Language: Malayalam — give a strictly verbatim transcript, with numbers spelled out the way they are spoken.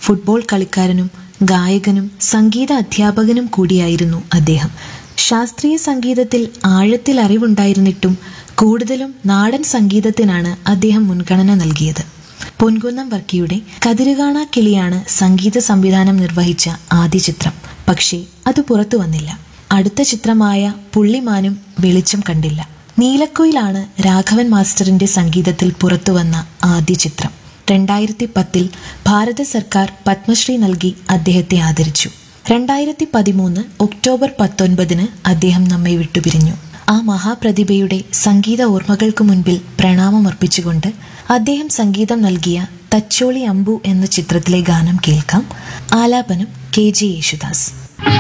ഫുട്ബോൾ കളിക്കാരനും ഗായകനും സംഗീത അധ്യാപകനും കൂടിയായിരുന്നു അദ്ദേഹം. ശാസ്ത്രീയ സംഗീതത്തിൽ ആഴത്തിൽ അറിവുണ്ടായിരുന്നിട്ടും കൂടുതലും നാടൻ സംഗീതത്തിനാണ് അദ്ദേഹം മുൻഗണന നൽകിയത്. പൊൻകുന്നം വർക്കിയുടെ കതിരുകാണാ കിളിയാണ് സംഗീത സംവിധാനം നിർവഹിച്ച ആദ്യ ചിത്രം. പക്ഷേ അത് പുറത്തു വന്നില്ല. അടുത്ത ചിത്രമായ പുള്ളിമാനും വെളിച്ചം കണ്ടില്ല. നീലക്കുയിലാണ് രാഘവൻ മാസ്റ്ററിന്റെ സംഗീതത്തിൽ പുറത്തുവന്ന ആദ്യ ചിത്രം. രണ്ടായിരത്തി പത്തിൽ ഭാരത സർക്കാർ പത്മശ്രീ നൽകി അദ്ദേഹത്തെ ആദരിച്ചു. രണ്ടായിരത്തി പതിമൂന്ന് ഒക്ടോബർ പത്തൊൻപതിന് അദ്ദേഹം നമ്മെ വിട്ടുപിരിഞ്ഞു. ആ മഹാപ്രതിഭയുടെ സംഗീത ഓർമ്മകൾക്ക് മുൻപിൽ പ്രണാമമർപ്പിച്ചുകൊണ്ട് അദ്ദേഹം സംഗീതം നൽകിയ തച്ചോളി അമ്പു എന്ന ചിത്രത്തിലെ ഗാനം കേൾക്കാം. ആലാപനം കെ ജെ യേശുദാസ്.